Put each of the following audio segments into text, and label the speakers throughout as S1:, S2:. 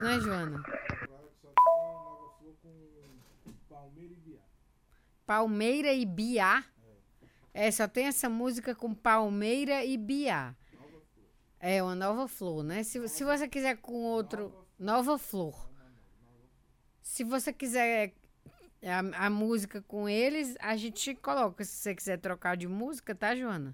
S1: né, Joana?
S2: Falaram que só tem Nova Flor com Palmeira e Biá.
S1: Palmeira e Biá. Só tem essa música com Palmeira e Biá.
S2: Nova Flor.
S1: É uma nova flor, né? Se você quiser com outro. Nova flor. Se você quiser a música com eles, a gente coloca. Se você quiser trocar de música, tá, Joana?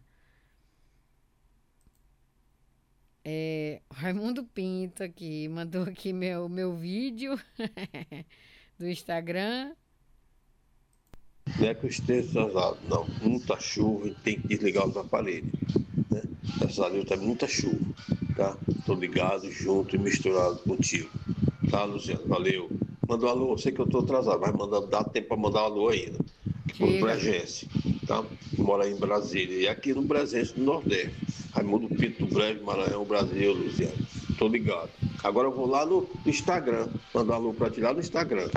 S1: Raimundo Pinto aqui, mandou aqui meu vídeo do Instagram.
S3: Não é que eu esteja atrasado, não. Muita chuva e tem que desligar os aparelhos. Né? Graças a Deus tá muita chuva. Tá? Tô ligado, junto e misturado contigo. Tá, Luciano? Valeu. Manda um alô, eu sei que eu tô atrasado, mas dá tempo para mandar um alô ainda. Por Bregense, tá? Mora aí em Brasília. E aqui no Bregense, no Nordeste. Raimundo Pinto do Brejo, Maranhão, Brasil, Luciano. Tô ligado. Agora eu vou lá no Instagram. Mandar um alô pra ti lá no Instagram.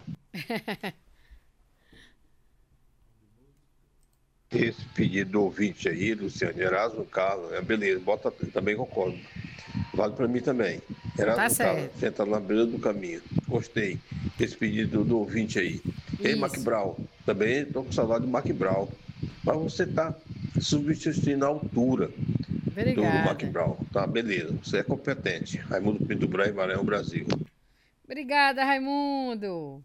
S3: Esse pedido do ouvinte aí, Luciano, Erasmo Carlos, beleza, bota também, concordo. Vale pra mim também. Erasmo Carlos, senta na beira do caminho. Gostei. Esse pedido do ouvinte aí. Ei, Mac Brown, também tô com saudade do Mac Brown. Mas você tá substituindo a altura do Mac Brown. Tá, beleza. Você é competente. Raimundo Pinto do Brejo, Maranhão, Brasil.
S1: Obrigada, Raimundo.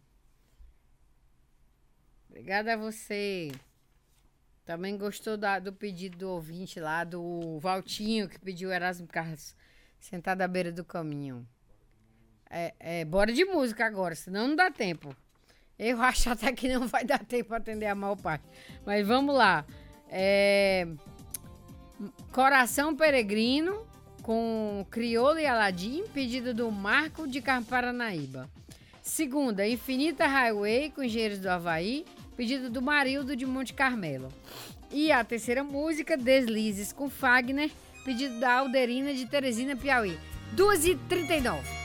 S1: Obrigada a você. Também gostou do pedido do ouvinte lá, do Valtinho, que pediu Erasmo Carlos sentado à beira do caminho. Bora de música agora, senão não dá tempo. Eu acho até que não vai dar tempo para atender a maior parte. Mas vamos lá. Coração Peregrino, com Criolo e Aladim, pedido do Marco de Paranaíba. Segunda, Infinita Highway, com Engenheiros do Havaí, pedido do Marildo de Monte Carmelo. E a terceira música, Deslizes com Fagner, pedido da Alderina de Teresina, Piauí. 2h39.